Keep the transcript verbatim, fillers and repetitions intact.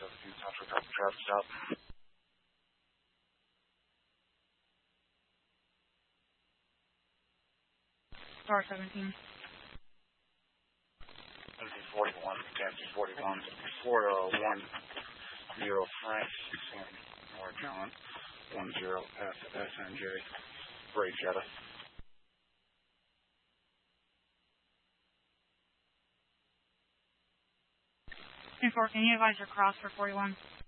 seventeen, touch with copy traffic stop. Star seventeen. seventeen forty-one, Taxi forty-one, four oh one zero Francis, North John, one zero S S N J, Brave Jetta. ten four, can you advise your cross for forty-one?